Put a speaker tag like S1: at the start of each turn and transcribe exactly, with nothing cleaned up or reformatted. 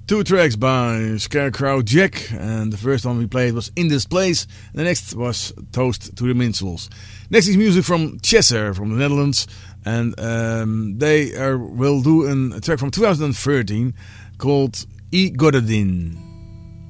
S1: Two tracks by Scarecrow Jack, and the first one we played was In This Place, and the next was Toast to the Minstrels. Next is music from Chesser from the Netherlands, and um, they are, will do a track from twenty thirteen called I Godadin.